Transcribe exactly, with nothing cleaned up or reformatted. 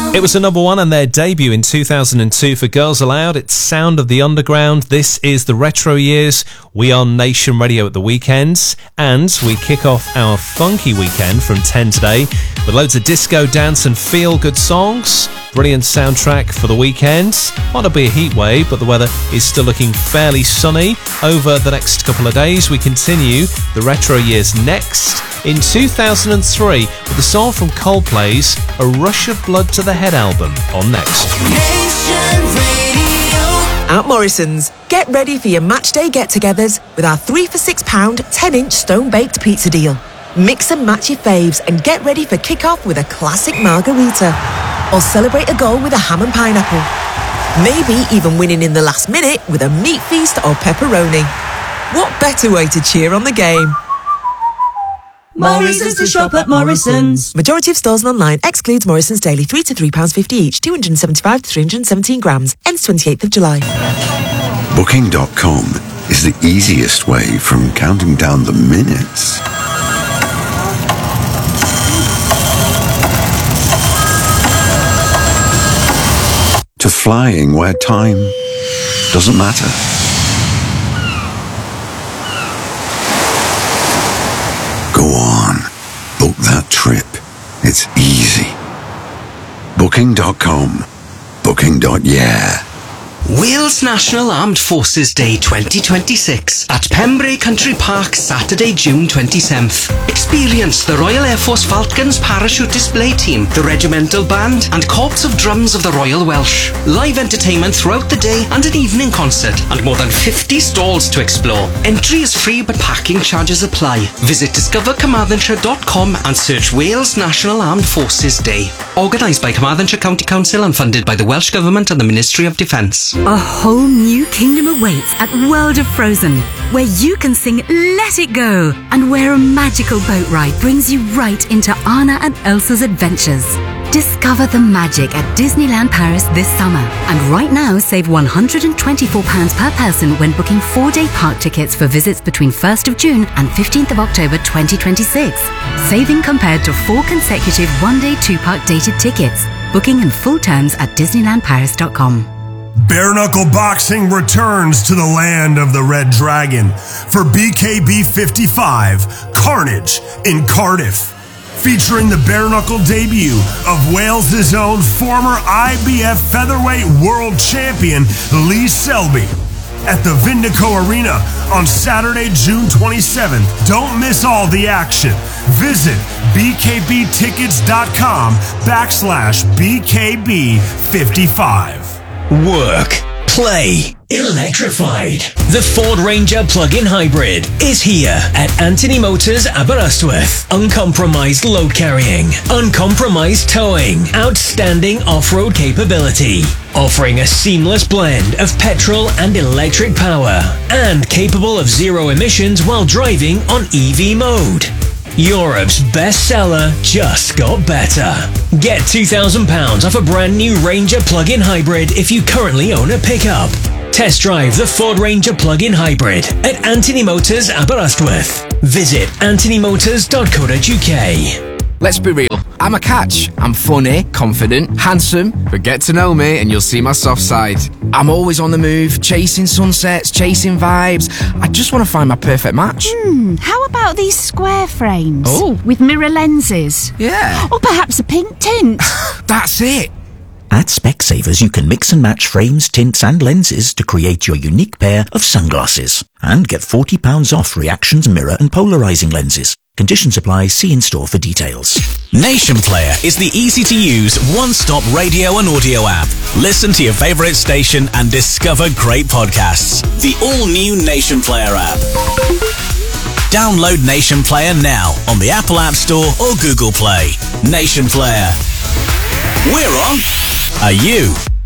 It was the number one on their debut in two thousand two for Girls Aloud. It's Sound of the Underground. This is the Retro Years. We are Nation Radio at the weekends, and we kick off our funky weekend from ten today with loads of disco, dance and feel-good songs. Brilliant soundtrack for the weekend. Might not be a heat wave, but the weather is still looking fairly sunny. Over the next couple of days, we continue the Retro Years next in two thousand three with a song from Coldplay's A Rush of Blood to the Head album on next. Nation Radio. At Morrison's, get ready for your match day get-togethers with our three for six pound ten inch stone-baked pizza deal. Mix and match your faves and get ready for kick-off with a classic margarita. Or celebrate a goal with a ham and pineapple. Maybe even winning in the last minute with a meat feast or pepperoni. What better way to cheer on the game? Morrison's to shop at Morrison's. Majority of stores and online excludes Morrison's Daily, three to three pounds fifty each, two hundred seventy-five to three hundred seventeen grams. Ends twenty-eighth of July. Booking dot com is the easiest way from counting down the minutes to flying where time doesn't matter. Go on, book that trip. It's easy. Booking dot com. Booking. Yeah. Wales National Armed Forces Day twenty twenty-six at Pembrey Country Park, Saturday, June twenty-seventh. Experience the Royal Air Force Falcons Parachute Display Team, the Regimental Band and Corps of Drums of the Royal Welsh. Live entertainment throughout the day and an evening concert and more than fifty stalls to explore. Entry is free but parking charges apply. Visit discover carmarthenshire dot com and search Wales National Armed Forces Day. Organised by Carmarthenshire County Council and funded by the Welsh Government and the Ministry of Defence. A whole new kingdom awaits at World of Frozen, where you can sing Let It Go, and where a magical boat ride brings you right into Anna and Elsa's adventures. Discover the magic at Disneyland Paris this summer, and right now save one hundred twenty-four pounds per person when booking four-day park tickets for visits between first of June and fifteenth of October twenty twenty-six. Saving compared to four consecutive one-day two-park dated tickets. Booking and full terms at disneyland paris dot com. Bare Knuckle Boxing returns to the land of the Red Dragon for B K B fifty-five Carnage in Cardiff. Featuring the bare knuckle debut of Wales' own former I B F featherweight world champion Lee Selby at the Vindico Arena on Saturday, June twenty-seventh. Don't miss all the action. Visit b k b tickets dot com backslash B K B fifty-five. Work, play, electrified. The Ford Ranger plug-in hybrid is here at Anthony Motors Aberystwyth. Uncompromised load carrying, uncompromised towing, outstanding off-road capability, offering a seamless blend of petrol and electric power, and capable of zero emissions while driving on E V mode. Europe's bestseller just got better. Get two thousand pounds off a brand new Ranger plug-in hybrid if you currently own a pickup. Test drive the Ford Ranger plug-in hybrid at Anthony Motors Aberystwyth. Visit anthony motors dot co dot u k. Let's be real, I'm a catch. I'm funny, confident, handsome, but get to know me and you'll see my soft side. I'm always on the move, chasing sunsets, chasing vibes. I just want to find my perfect match. Hmm, how about these square frames? Oh. With mirror lenses? Yeah. Or perhaps a pink tint? That's it. At Specsavers, you can mix and match frames, tints and lenses to create your unique pair of sunglasses. And get forty pounds off Reactions mirror and polarizing lenses. Conditions apply. See in-store for details. Nation Player is the easy-to-use, one-stop radio and audio app. Listen to your favorite station and discover great podcasts. The all-new Nation Player app. Download Nation Player now on the Apple App Store or Google Play. Nation Player. We're on. Are you?